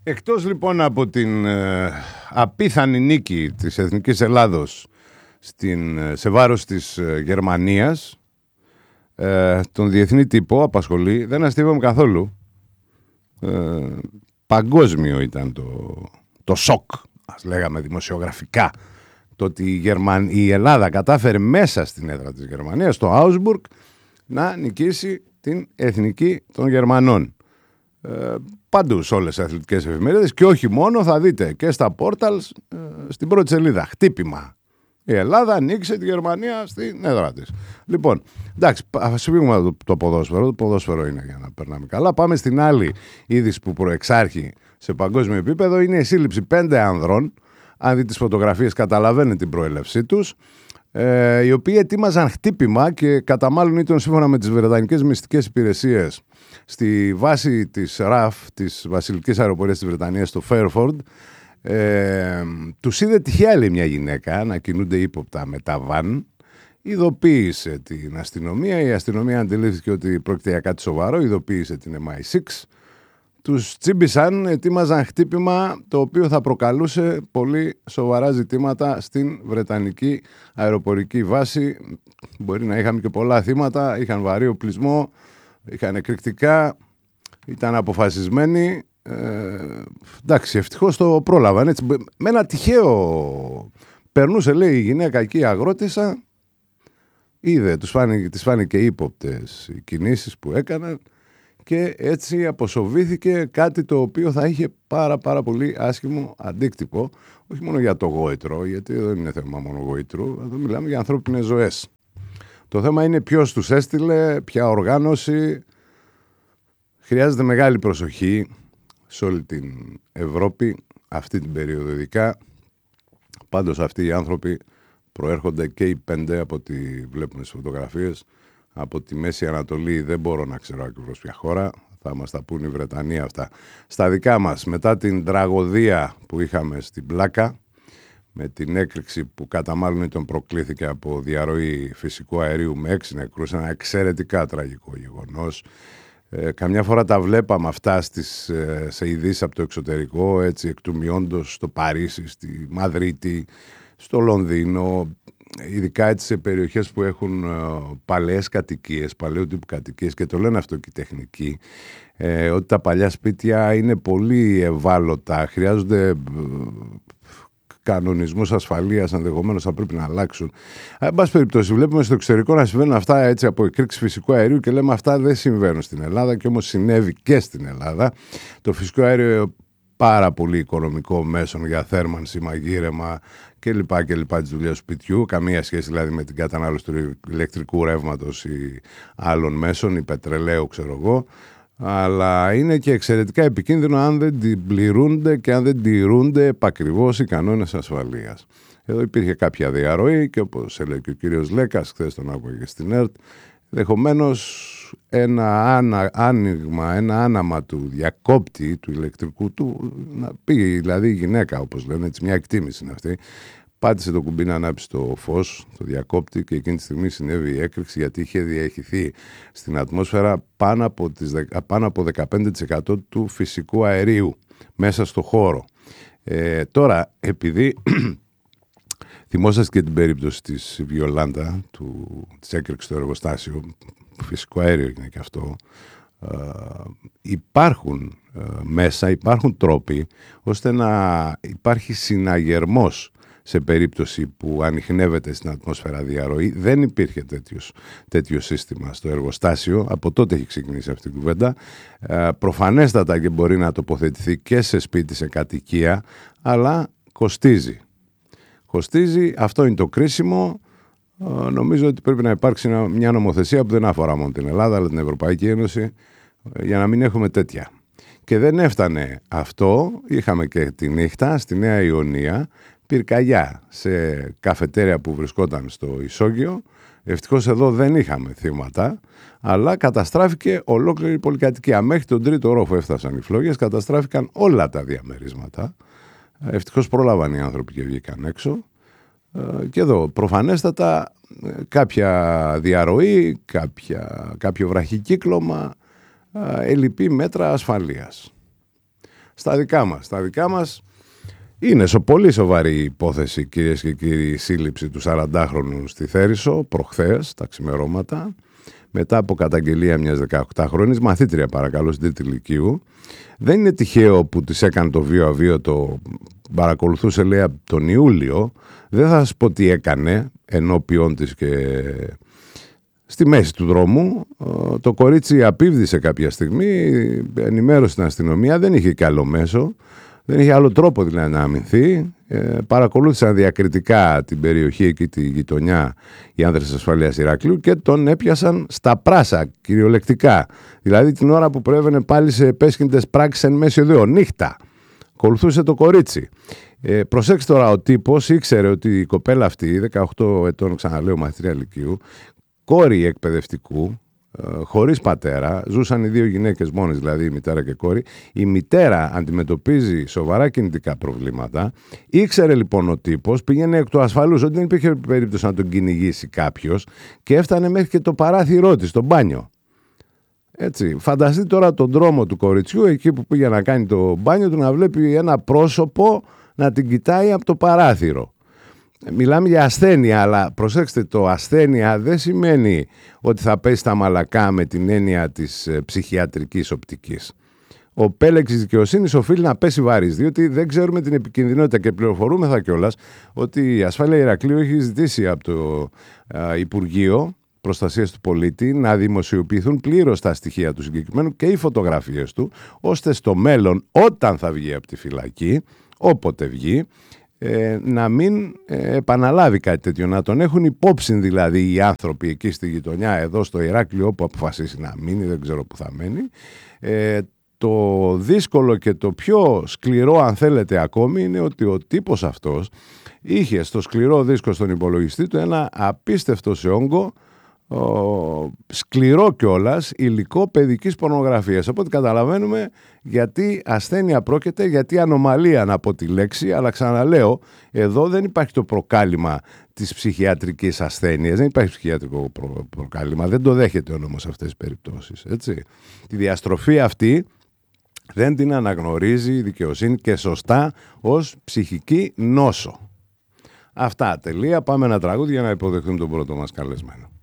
Εκτός λοιπόν από την απίθανη νίκη της Εθνικής Ελλάδος σε βάρος της Γερμανίας, τον διεθνή τύπο απασχολεί, δεν αστείευαμε καθόλου. Παγκόσμιο ήταν το σοκ, ας λέγαμε δημοσιογραφικά, το ότι η Ελλάδα κατάφερε μέσα στην έδρα της Γερμανίας, στο Άουσμπουργκ, να νικήσει την εθνική των Γερμανών. Παντού σε όλες τις αθλητικές εφημερίδες και όχι μόνο, θα δείτε και στα πόρταλς στην πρώτη σελίδα. Χτύπημα. Η Ελλάδα ανοίξει τη Γερμανία στην έδρα της. Λοιπόν, εντάξει, ας φύγουμε το ποδόσφαιρο. Το ποδόσφαιρο είναι για να περνάμε καλά. Πάμε στην άλλη είδηση που προεξάρχει σε παγκόσμιο επίπεδο. Είναι η σύλληψη 5 ανδρών. Αν δείτε τις φωτογραφίες καταλαβαίνετε την προέλευσή τους. Οι οποίοι ετοίμαζαν χτύπημα και κατά μάλλον ήταν σύμφωνα με τις βρετανικές μυστικές υπηρεσίες στη βάση της RAF, της Βασιλικής Αεροπορίας της Βρετανίας, στο Fairford. Τους είδε τυχαία, λέει, μια γυναίκα να κινούνται ύποπτα με τα βαν. Ειδοποίησε την αστυνομία. Η αστυνομία αντιλήφθηκε ότι πρόκειται για κάτι σοβαρό. Ειδοποίησε την MI6. Τους τσίμπησαν, ετοίμαζαν χτύπημα το οποίο θα προκαλούσε πολύ σοβαρά ζητήματα στην Βρετανική αεροπορική βάση. Μπορεί να είχαμε και πολλά θύματα, είχαν βαρύ οπλισμό, είχαν εκρηκτικά, ήταν αποφασισμένοι. Εντάξει, ευτυχώς το πρόλαβαν. Έτσι, με ένα τυχαίο περνούσε, λέει, η γυναίκα εκεί, η αγρότησα, είδε, της φάνηκε ύποπτες οι κινήσεις που έκαναν. Και έτσι αποσοβήθηκε κάτι το οποίο θα είχε πάρα πολύ άσχημο αντίκτυπο, όχι μόνο για το γόητρο, γιατί δεν είναι θέμα μόνο γόητρου, εδώ μιλάμε για ανθρώπινες ζωές. Το θέμα είναι ποιος τους έστειλε, ποια οργάνωση. Χρειάζεται μεγάλη προσοχή σε όλη την Ευρώπη, αυτή την περίοδο ειδικά. Πάντως αυτοί οι άνθρωποι προέρχονται και οι 5 από ό,τι βλέπουμε στις φωτογραφίες. Από τη Μέση Ανατολή δεν μπορώ να ξέρω ακριβώς ποια χώρα. Θα μας τα πούν οι Βρετανοί αυτά. Στα δικά μας, μετά την τραγωδία που είχαμε στην Πλάκα, με την έκρηξη που κατά μάλλον τον προκλήθηκε από διαρροή φυσικού αερίου με 6 νεκρούς, ένα εξαιρετικά τραγικό γεγονός. Καμιά φορά τα βλέπαμε αυτά σε ειδήσεις από το εξωτερικό, έτσι εκτουμιώντος στο Παρίσι, στη Μαδρίτη, στο Λονδίνο, ειδικά έτσι σε περιοχές που έχουν παλαιές κατοικίες, παλαιού τύπου κατοικίες, και το λένε αυτό και οι τεχνικοί, ότι τα παλιά σπίτια είναι πολύ ευάλωτα, χρειάζονται κανονισμούς ασφαλείας, ενδεχομένως θα πρέπει να αλλάξουν. Εν πάση περιπτώσει, βλέπουμε στο εξωτερικό να συμβαίνουν αυτά έτσι από εκρήξεις φυσικού αερίου και λέμε αυτά δεν συμβαίνουν στην Ελλάδα, και όμως συνέβη και στην Ελλάδα. Το φυσικό αέριο πάρα πολύ οικονομικό μέσον για θέρμανση, μαγείρεμα κλπ. Τις δουλειές του σπιτιού. Καμία σχέση δηλαδή με την κατανάλωση του ηλεκτρικού ρεύματος ή άλλων μέσων ή πετρελαίου, ξέρω εγώ. Αλλά είναι και εξαιρετικά επικίνδυνο αν δεν την πληρούνται και αν δεν τηρούνται επακριβώς οι κανόνες ασφαλείας. Εδώ υπήρχε κάποια διαρροή και όπως έλεγε και ο κύριος Λέκας, χθες τον άκουγα και στην ΕΡΤ, ενδεχομένως ένα άνοιγμα, ένα άναμα του διακόπτη του ηλεκτρικού του, να πει δηλαδή η γυναίκα, όπως λένε, έτσι μια εκτίμηση είναι αυτή, πάτησε το κουμπί να ανάψει το φως, το διακόπτη, και εκείνη τη στιγμή συνέβη η έκρηξη, γιατί είχε διαχυθεί στην ατμόσφαιρα πάνω από 15% του φυσικού αερίου μέσα στο χώρο. Τώρα, επειδή θυμόσαστε και την περίπτωση της Βιολάντα, της έκρηξης στο εργοστάσιο, φυσικό αέριο είναι και αυτό, υπάρχουν μέσα, υπάρχουν τρόποι ώστε να υπάρχει συναγερμός σε περίπτωση που ανιχνεύεται στην ατμόσφαιρα διαρροή. Δεν υπήρχε τέτοιο σύστημα στο εργοστάσιο, από τότε έχει ξεκινήσει αυτή η κουβέντα. Προφανέστατα και μπορεί να τοποθετηθεί και σε σπίτι, σε κατοικία, αλλά κοστίζει. Αυτό είναι το κρίσιμο. Νομίζω ότι πρέπει να υπάρξει μια νομοθεσία που δεν αφορά μόνο την Ελλάδα, αλλά την Ευρωπαϊκή Ένωση, για να μην έχουμε τέτοια. Και δεν έφτανε αυτό. Είχαμε και τη νύχτα στη Νέα Ιωνία πυρκαγιά σε καφετέρια που βρισκόταν στο Ισόγειο. Ευτυχώς εδώ δεν είχαμε θύματα, αλλά καταστράφηκε ολόκληρη η πολυκατοικία. Μέχρι τον 3ο όροφο έφτασαν οι φλόγες, καταστράφηκαν όλα τα διαμερίσματα. Ευτυχώς πρόλαβαν οι άνθρωποι και βγήκαν έξω. Και εδώ προφανέστατα κάποια διαρροή, κάποιο βραχικύκλωμα, ελλειπή μέτρα ασφαλείας. στα δικά μας είναι πολύ σοβαρή υπόθεση, κυρίες και κύριοι, η σύλληψη του 40χρονου στη Θέρισο προχθές τα ξημερώματα, μετά από καταγγελία μιας 18χρονης μαθήτρια, παρακαλώ, στην τρίτη λυκείου. Δεν είναι τυχαίο που της έκανε το βίο αβίωτο, παρακολουθούσε, λέει, από τον Ιούλιο. Δεν θα σας πω τι έκανε ενώπιον της και στη μέση του δρόμου. Το κορίτσι απίβδησε κάποια στιγμή, ενημέρωσε την αστυνομία, δεν είχε κι άλλο μέσο, δεν είχε άλλο τρόπο δηλαδή να αμυνθεί. Παρακολούθησαν διακριτικά την περιοχή εκεί, τη γειτονιά, οι άνδρες ασφαλείας Ηρακλείου και τον έπιασαν στα πράσα, κυριολεκτικά. Δηλαδή την ώρα που προέβαινε πάλι σε επέσχυντες πράξεις εν μέση οδείο, νύχτα. Ακολουθούσε το κορίτσι. Προσέξτε τώρα, ο τύπος ήξερε ότι η κοπέλα αυτή, 18 ετών, ξαναλέω, μαθητρία λυκείου, κόρη εκπαιδευτικού, χωρίς πατέρα, ζούσαν οι δύο γυναίκες μόνες, δηλαδή η μητέρα και κόρη. Η μητέρα αντιμετωπίζει σοβαρά κινητικά προβλήματα. Ήξερε λοιπόν ο τύπος, πήγαινε εκ του ασφαλούς, ότι δεν υπήρχε περίπτωση να τον κυνηγήσει κάποιος και έφτανε μέχρι και το παράθυρό της, το μπάνιο. Έτσι, φανταστείτε τώρα τον δρόμο του κοριτσιού, εκεί που πήγε να κάνει το μπάνιο του, να βλέπει ένα πρόσωπο να την κοιτάει από το παράθυρο. Μιλάμε για ασθένεια, αλλά προσέξτε, το ασθένεια δεν σημαίνει ότι θα πέσει τα μαλακά με την έννοια της ψυχιατρικής οπτικής. Ο πέλεξ της δικαιοσύνης οφείλει να πέσει βάρης, διότι δεν ξέρουμε την επικινδυνότητα και πληροφορούμεθα κιόλας ότι η Ασφάλεια Ηρακλείου έχει ζητήσει από το Υπουργείο Προστασίας του Πολίτη να δημοσιοποιηθούν πλήρως τα στοιχεία του συγκεκριμένου και οι φωτογραφίες του, ώστε στο μέλλον, όταν θα βγει από τη φυλακή, όποτε βγει, να μην επαναλάβει κάτι τέτοιο, να τον έχουν υπόψη δηλαδή οι άνθρωποι εκεί στη γειτονιά, εδώ στο Ηράκλειο, όπου αποφασίσει να μείνει, δεν ξέρω που θα μένει. Το δύσκολο και το πιο σκληρό, αν θέλετε, ακόμη είναι ότι ο τύπος αυτός είχε στο σκληρό δίσκο στον υπολογιστή του ένα απίστευτο σε όγκο, σκληρό κιόλας, υλικό παιδικής πορνογραφίας. Οπότε καταλαβαίνουμε γιατί ασθένεια πρόκειται, γιατί ανομαλία, να πω τη λέξη, αλλά ξαναλέω, εδώ δεν υπάρχει το προκάλημα της ψυχιατρικής ασθένειας, δεν υπάρχει ψυχιατρικό προκάλημα, δεν το δέχεται ο νόμος σε αυτές τις περιπτώσεις, έτσι. Τη διαστροφή αυτή δεν την αναγνωρίζει η δικαιοσύνη και σωστά ως ψυχική νόσο. Αυτά, τελεία. Πάμε ένα τραγούδι για να υποδεχτούμε τον πρώτο μας καλεσμένο.